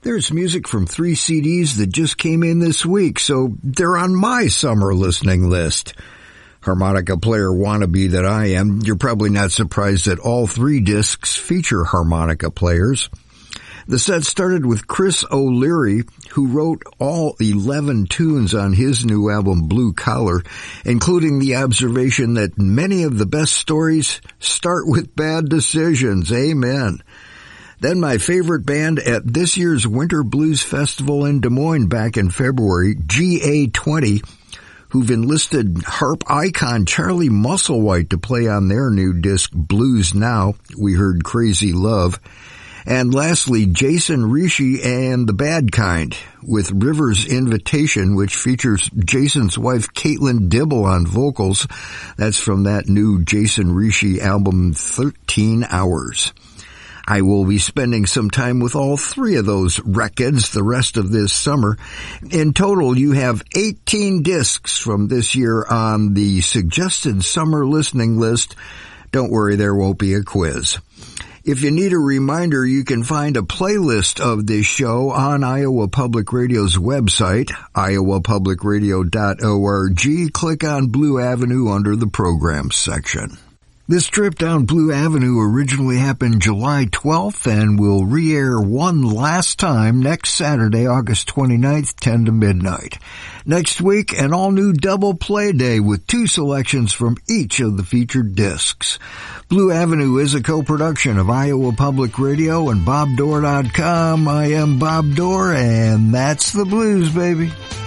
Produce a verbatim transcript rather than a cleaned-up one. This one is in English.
There's music from three C Ds that just came in this week, so they're on my summer listening list. Harmonica player wannabe that I am, you're probably not surprised that all three discs feature harmonica players. The set started with Chris O'Leary, who wrote all eleven tunes on his new album Blue Collar, including the observation that many of the best stories start with bad decisions. Amen. Then my favorite band at this year's Winter Blues Festival in Des Moines back in February, G A twenty, who've enlisted harp icon Charlie Musselwhite to play on their new disc Blues Now. We heard Crazy Love. And lastly, Jason Rishi and The Bad Kind with River's Invitation, which features Jason's wife Caitlin Dibble on vocals. That's from that new Jason Rishi album, thirteen hours. I will be spending some time with all three of those records the rest of this summer. In total, you have eighteen discs from this year on the suggested summer listening list. Don't worry, there won't be a quiz. If you need a reminder, you can find a playlist of this show on Iowa Public Radio's website, iowa public radio dot org. Click on Blue Avenue under the Programs section. This trip down Blue Avenue originally happened July twelfth and will re-air one last time next Saturday, August twenty-ninth, ten to midnight. Next week, an all-new double play day with two selections from each of the featured discs. Blue Avenue is a co-production of Iowa Public Radio and bob dore dot com. I am Bob Dore, and that's the blues, baby.